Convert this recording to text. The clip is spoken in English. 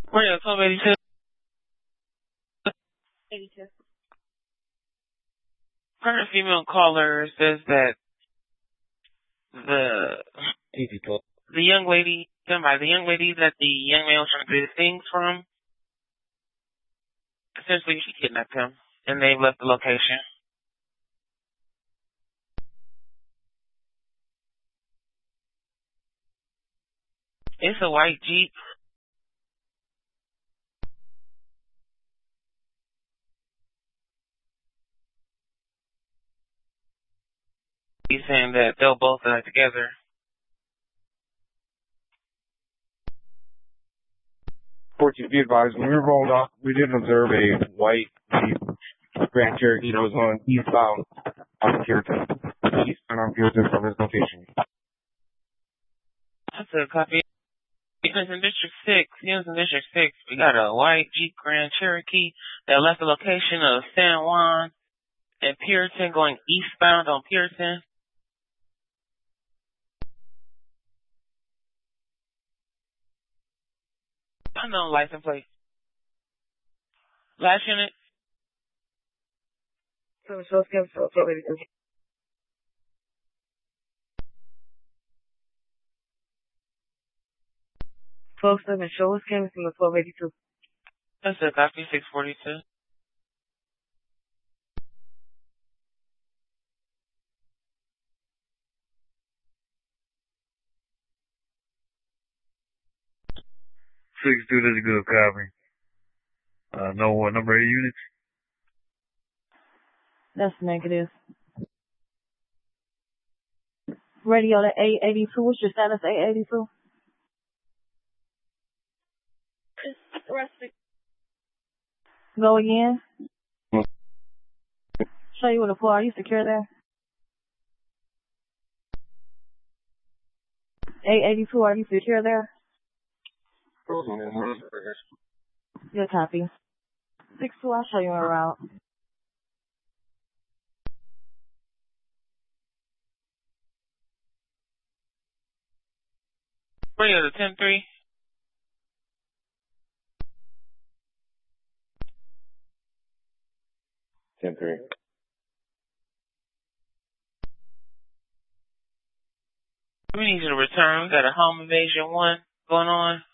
Radio 1282. 82. Current female caller says that the young lady, the young lady that the young man was trying to get things from, essentially she kidnapped him, and they left the location. It's a white Jeep. He's saying that they'll both die together. Fortune, be advised, when we rolled up, we did observe a white Jeep Grand Cherokee that was on eastbound on Puritan. Eastbound on Puritan from his location. That's a copy. Because in District 6, we got a white Jeep Grand Cherokee that left the location of San Juan and Puritan going eastbound on Puritan. Unknown license plate. Last unit. So folks live in show us came from the 1282. That's a copy 642. Two, that's a good copy. Know what number of units? That's negative. Radio to 882. What's your status, 882? Arrested. Go again. Show you what a pull. Are you secure there? 882, are you secure there? Good copy. 62, I'll show you a route. Radio to 103. We need you to return. We got a home invasion 1 going on.